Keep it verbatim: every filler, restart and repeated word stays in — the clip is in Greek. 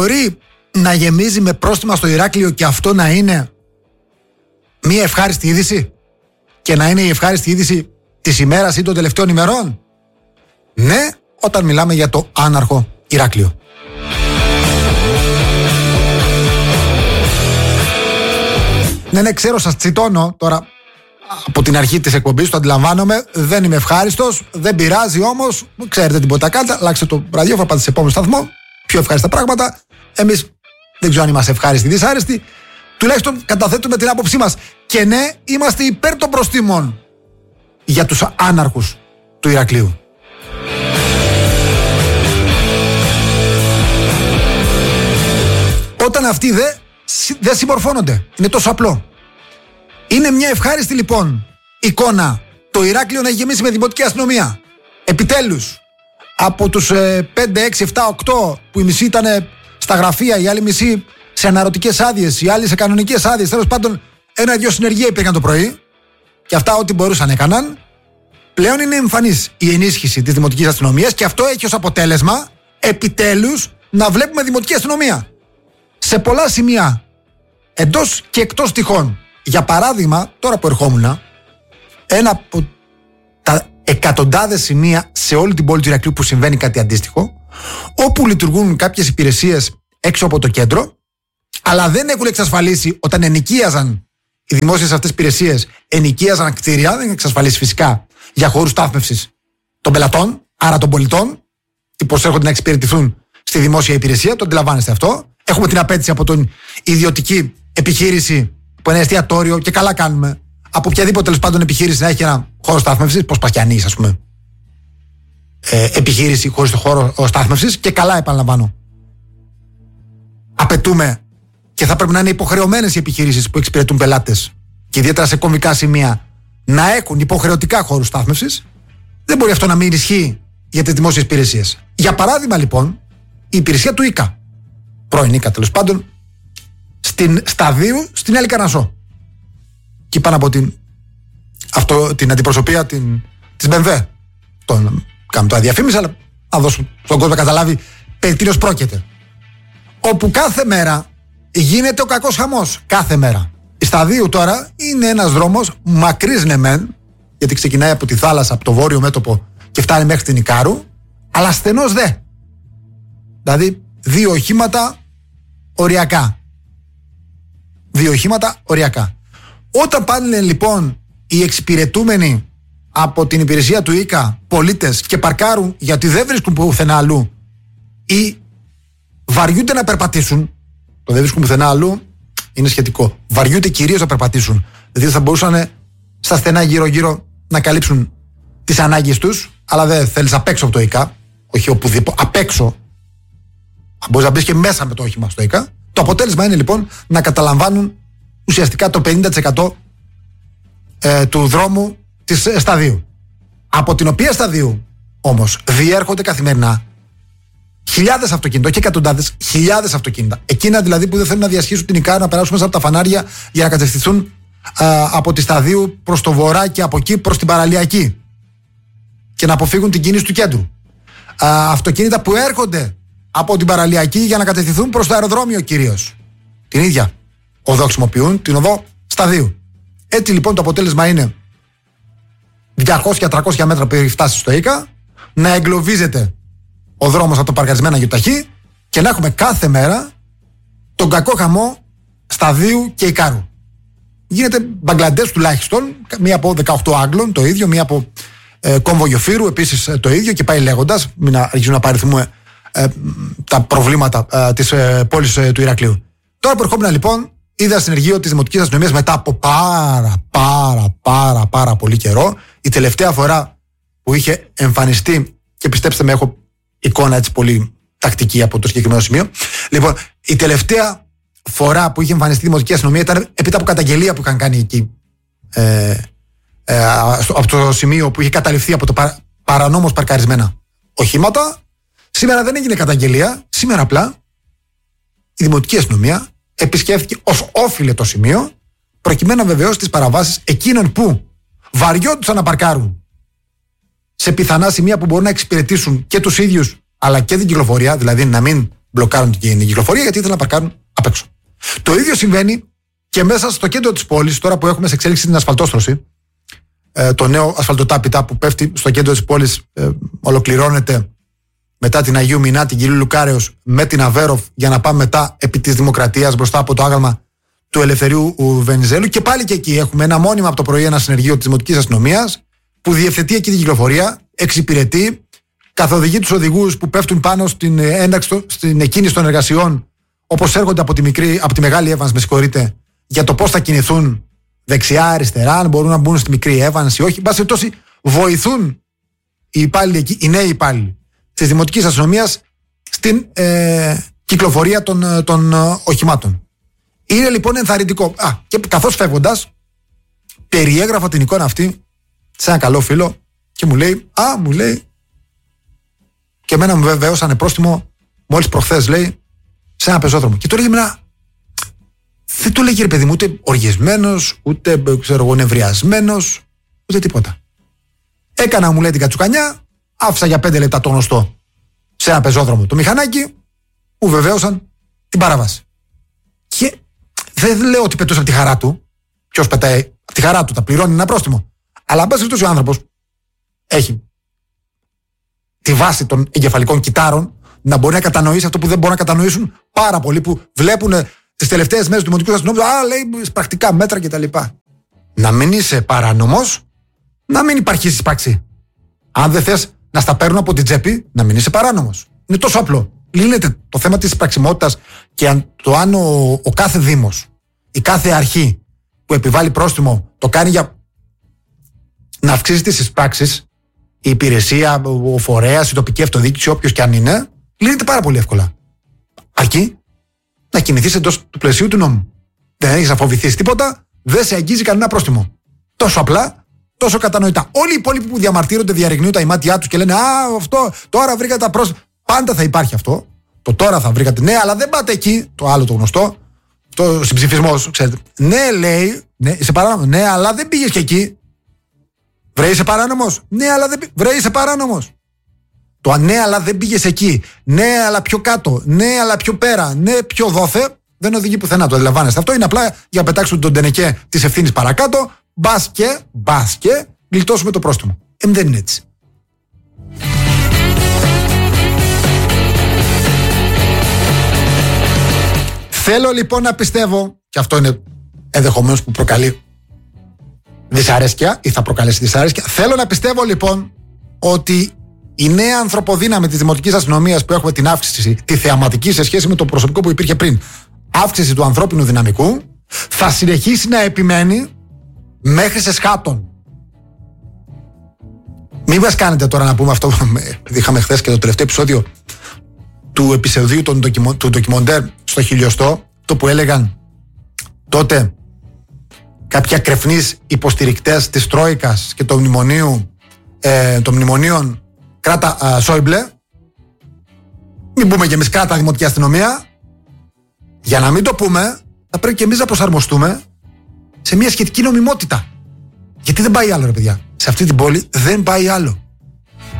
μπορεί να γεμίζει με πρόστιμα στο Ηράκλειο και αυτό να είναι μία ευχάριστη είδηση και να είναι η ευχάριστη είδηση της ημέρας ή των τελευταίων ημερών? Ναι, όταν μιλάμε για το άναρχο Ηράκλειο. Ναι, ναι, ξέρω, σας τσιτώνω τώρα από την αρχή της εκπομπής, το αντιλαμβάνομαι, δεν είμαι ευχάριστος, δεν πειράζει όμως, ξέρετε την ποτά κάτω, αλλάξτε το ραδιόφωνο, πάτε σε επόμενο σταθμό, πιο ευχάριστα πράγματα. Εμείς δεν ξέρω αν είμαστε ευχάριστοι ή δυσάρεστοι, τουλάχιστον καταθέτουμε την άποψή μας. Και ναι, είμαστε υπέρ των προστίμων για τους άναρχους του Ηρακλείου. Όταν αυτοί δεν δε συμμορφώνονται, είναι τόσο απλό. Είναι μια ευχάριστη λοιπόν εικόνα το Ηράκλειο να έχει γεμίσει με δημοτική αστυνομία. Επιτέλους, από τους ε, πέντε, έξι, επτά, οκτώ που οι μισοί ήταν στα γραφεία, οι άλλοι μισοί σε αναρωτικές άδειες, οι άλλοι σε κανονικές άδειες, τέλος πάντων ένα-δυο συνεργεία υπήρχαν το πρωί και αυτά ό,τι μπορούσαν έκαναν. Πλέον είναι εμφανής η ενίσχυση της δημοτικής αστυνομίας και αυτό έχει ως αποτέλεσμα επιτέλους να βλέπουμε δημοτική αστυνομία σε πολλά σημεία εντός και εκτός τυχών. Για παράδειγμα, τώρα που ερχόμουν, ένα από τα εκατοντάδες σημεία σε όλη την πόλη του Ηρακλείου που συμβαίνει κάτι αντίστοιχο, όπου λειτουργούν κάποιες υπηρεσίες έξω από το κέντρο, αλλά δεν έχουν εξασφαλίσει όταν ενοικίαζαν οι δημόσιες αυτές υπηρεσίες, ενοικίαζαν κτίρια, δεν έχουν εξασφαλίσει φυσικά για χώρους στάθμευσης των πελατών, άρα των πολιτών, που προσέρχονται να εξυπηρετηθούν στη δημόσια υπηρεσία. Το αντιλαμβάνεστε αυτό. Έχουμε την απέτηση από την ιδιωτική επιχείρηση που είναι εστιατόριο και καλά κάνουμε. Από οποιαδήποτε τέλος πάντων επιχείρηση να έχει ένα χώρο στάθμευσης, πως Πασιανής, ας πούμε. Ε, επιχείρηση χωρίς το χώρο στάθμευσης και καλά, επαναλαμβάνω. Απαιτούμε και θα πρέπει να είναι υποχρεωμένες οι επιχειρήσεις που εξυπηρετούν πελάτες και ιδιαίτερα σε κομβικά σημεία να έχουν υποχρεωτικά χώρους στάθμευσης. Δεν μπορεί αυτό να μην ισχύει για τις δημόσιες υπηρεσίες. Για παράδειγμα, λοιπόν, η υπηρεσία του ΙΚΑ, πρώην ΙΚΑ τέλος πάντων, στην Σταδίου, στην Έλλη Καρνασσό. Και πάνω από την, αυτό, την αντιπροσωπεία την, της Μπεμβέ. Τον κάνουμε τώρα διαφήμιση, αλλά να δώσουμε στον κόσμο να καταλάβει περί τίνος πρόκειται. Όπου κάθε μέρα γίνεται ο κακός χαμός. Κάθε μέρα. Η Σταδίου τώρα είναι ένας δρόμος μακρύς ναι μεν, γιατί ξεκινάει από τη θάλασσα, από το βόρειο μέτωπο και φτάνει μέχρι την Ικάρου, αλλά στενός δε. Δηλαδή δύο οχήματα οριακά. Δύο οχήματα οριακά. Όταν πάνε λοιπόν οι εξυπηρετούμενοι από την υπηρεσία του ΙΚΑ πολίτες και παρκάρουν γιατί δεν βρίσκουν πουθενά αλλού ή βαριούνται να περπατήσουν, το δεν βρίσκουν πουθενά αλλού είναι σχετικό. Βαριούνται κυρίως να περπατήσουν, δηλαδή θα μπορούσαν στα στενά γύρω-γύρω να καλύψουν τις ανάγκες τους, αλλά δεν θέλεις απ' έξω από το ΙΚΑ, όχι οπουδήποτε, απ' έξω. Μπορείς να μπεις και μέσα με το όχημα στο ΙΚΑ. Το αποτέλεσμα είναι λοιπόν να καταλαμβάνουν ουσιαστικά το πενήντα τοις εκατό ε, του δρόμου της ε, Σταδίου. Από την οποία Σταδίου όμως διέρχονται καθημερινά χιλιάδες αυτοκίνητα, όχι εκατοντάδες, χιλιάδες αυτοκίνητα. Εκείνα δηλαδή που δεν θέλουν να διασχίσουν την Ικάρα, να περάσουν μέσα από τα φανάρια για να κατευθυνθούν ε, από τη Σταδίου προς το βορρά και από εκεί προς την Παραλιακή και να αποφύγουν την κίνηση του κέντρου. Ε, αυτοκίνητα που έρχονται από την Παραλιακή για να κατευθυνθούν προς το αεροδρόμιο κυρίως. Την ίδια οδό χρησιμοποιούν, την οδό Σταδίου. Έτσι λοιπόν το αποτέλεσμα είναι διακόσια με τριακόσια μέτρα πριν φτάσει στο ΙΚΑ, να εγκλωβίζεται ο δρόμος από το παρκαρισμένα γιοταχή και να έχουμε κάθε μέρα τον κακό χαμό Σταδίου και Ικάρου. Γίνεται Μπαγκλαντές τουλάχιστον, μία από δεκαοκτώ Άγγλων το ίδιο, μία από ε, Κόμβο Γιοφύρου επίσης ε, το ίδιο και πάει λέγοντας, μην αρχίσουμε να παριθμούμε ε, τα προβλήματα ε, της ε, πόλης ε, του Ηρακλείου. Τώρα που ερχόμουν λοιπόν, είδα συνεργείο της Δημοτικής Αστυνομίας μετά από πάρα πάρα πάρα πάρα πολύ καιρό. Η τελευταία φορά που είχε εμφανιστεί, και πιστέψτε με έχω εικόνα έτσι πολύ τακτική από το συγκεκριμένο σημείο. Λοιπόν, η τελευταία φορά που είχε εμφανιστεί η Δημοτική Αστυνομία ήταν έπειτα από καταγγελία που είχαν κάνει εκεί ε, ε, στο, από το σημείο που είχε καταληφθεί από το παρα, παρανόμως παρκαρισμένα οχήματα. Σήμερα δεν έγινε καταγγελία. Σήμερα απλά η Δημοτική Αστυνομία επισκέφθηκε ως όφιλε το σημείο προκειμένου να βεβαιώσει τις παραβάσεις εκείνων που βαριόντουσαν να παρκάρουν σε πιθανά σημεία που μπορούν να εξυπηρετήσουν και τους ίδιους αλλά και την κυκλοφορία, δηλαδή να μην μπλοκάρουν την κυκλοφορία γιατί ήθελαν να παρκάρουν απ' έξω. Το ίδιο συμβαίνει και μέσα στο κέντρο της πόλης, τώρα που έχουμε σε εξέλιξη την ασφαλτόστρωση. Ε, το νέο ασφαλτοτάπητα που πέφτει στο κέντρο της πόλης ε, ολοκληρώνεται μετά την Αγίου Μινά, την Κυρίου Λουκάρεως με την Αβέροφ για να πάμε μετά επί της Δημοκρατίας μπροστά από το άγαλμα του Ελευθερίου Βενιζέλου. Και πάλι και εκεί έχουμε ένα μόνιμα από το πρωί, ένα συνεργείο της Δημοτικής Αστυνομίας που διευθετεί εκεί την κυκλοφορία, εξυπηρετεί, καθοδηγεί τους οδηγούς που πέφτουν πάνω στην ένταξη, στην εκκίνηση των εργασιών, όπως έρχονται από τη, μικρή, από τη Μεγάλη Εύανση, με συγχωρείτε, για το πώς θα κινηθούν δεξιά, αριστερά, αν μπορούν να μπουν στη Μικρή Εύανση, όχι. Μπας περιπτώσει, βοηθούν οι υπάλληλοι εκεί, οι νέοι υπάλληλοι της Δημοτικής Αστυνομίας στην ε, κυκλοφορία των, των ε, οχημάτων. Είναι λοιπόν ενθαρρυντικό. Α, και καθώς φεύγοντας, περιέγραφα την εικόνα αυτή σε ένα καλό φίλο και μου λέει, α, μου λέει, και εμένα μου βεβαίωσανε πρόστιμο μόλις προχθές, λέει, σε ένα πεζόδρομο. Και το λέγε εμένα, δεν το λέγε ρε παιδί μου, ούτε οργισμένος, ούτε ξέρω εγώ νευριασμένος, ούτε τίποτα. Έκανα, μου λέει, την κατσουκανιά, άφησα για πέντε λεπτά το γνωστό σε ένα πεζόδρομο το μηχανάκι, που βεβαίωσαν την παράβαση. Και δεν λέω ότι πετούσε από τη χαρά του. Ποιος πετάει από τη χαρά του, τα πληρώνει ένα πρόστιμο. Αλλά αν πας ο άνθρωπος έχει τη βάση των εγκεφαλικών κυτάρων να μπορεί να κατανοήσει αυτό που δεν μπορούν να κατανοήσουν πάρα πολλοί που βλέπουν τις τελευταίες μέρες του Δημοτικού Αστυνομικού. Α, λέει πρακτικά μέτρα κτλ. Να μην είσαι παράνομος, να μην υπάρχει εισπράξη. Αν δεν θες να στα παίρνουν από την τσέπη, να μην είσαι παράνομος. Είναι τόσο απλό. Λύνεται το θέμα της εισπραξιμότητας και αν, το αν ο, ο κάθε δήμος, η κάθε αρχή που επιβάλλει πρόστιμο το κάνει για να αυξήσει τις εισπράξεις, η υπηρεσία, ο φορέας, η τοπική αυτοδιοίκηση, όποιος και αν είναι, λύνεται πάρα πολύ εύκολα. Αρκεί να κινηθείς εντός του πλαισίου του νόμου. Δεν έχεις να φοβηθείς τίποτα, δεν σε αγγίζει κανένα πρόστιμο. Τόσο απλά, τόσο κατανοητά. Όλοι οι υπόλοιποι που διαμαρτύρονται, διαρριγνύουν τα ημάτια τους και λένε α, αυτό, τώρα βρήκατε τα πρόστιμα. Πάντα θα υπάρχει αυτό. Το τώρα θα βρήκατε. Ναι, αλλά δεν πάτε εκεί. Το άλλο το γνωστό. Το συμψηφισμός, ξέρετε. Ναι, λέει, ναι, είσαι παράνομος. Ναι, αλλά δεν πήγες και εκεί. Βρε, είσαι παράνομος. Ναι, αλλά δεν, βρε, είσαι παράνομος. Το ναι, αλλά δεν πήγες εκεί. Ναι, αλλά πιο κάτω. Ναι, αλλά πιο πέρα. Ναι, πιο δόθε. Δεν οδηγεί πουθενά. Το αντιλαμβάνεστε. Αυτό είναι απλά για να πετάξουν τον τενεκέ της ευθύνης παρακάτω. Μπας και, μπας και γλιτώσουμε το πρόστιμο. Ε, δεν είναι έτσι. Θέλω λοιπόν να πιστεύω, και αυτό είναι ενδεχομένως που προκαλεί δυσαρέσκεια ή θα προκαλέσει δυσαρέσκεια. Θέλω να πιστεύω λοιπόν ότι η νέα ανθρωποδύναμη της Δημοτικής Αστυνομίας που έχουμε την αύξηση, τη θεαματική σε σχέση με το προσωπικό που υπήρχε πριν, αύξηση του ανθρώπινου δυναμικού, θα συνεχίσει να επιμένει μέχρι σε σχάτων. Μην μας κάνετε τώρα να πούμε αυτό που είχαμε χθες και το τελευταίο επεισόδιο του επεισοδίου του ντοκιμοντέρ στο χιλιοστό, το που έλεγαν τότε κάποια κρεφνείς υποστηρικτές της Τρόικας και των μνημονίου, ε, των μνημονίων κράτα ε, Σόιμπλε. Μην πούμε και εμείς κράτα Δημοτική Αστυνομία. Για να μην το πούμε, θα πρέπει και εμείς να προσαρμοστούμε σε μια σχετική νομιμότητα. Γιατί δεν πάει άλλο, ρε παιδιά. Σε αυτή την πόλη δεν πάει άλλο.